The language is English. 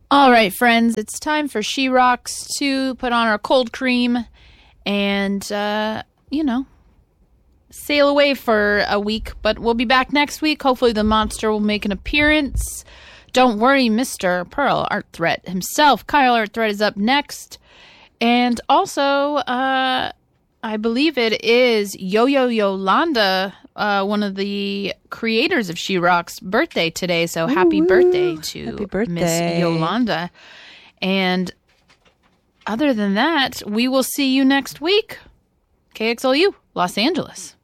All right, friends, it's time for She Rocks to put on our cold cream and, sail away for a week. But we'll be back next week. Hopefully the monster will make an appearance. Don't worry, Mr. Pearl Art Threat himself, Kyle Art Threat, is up next. And also, I believe it is Yo-Yo Yolanda, one of the creators of She Rock's birthday today. So happy birthday to Miss Yolanda. And other than that, we will see you next week. KXLU, Los Angeles.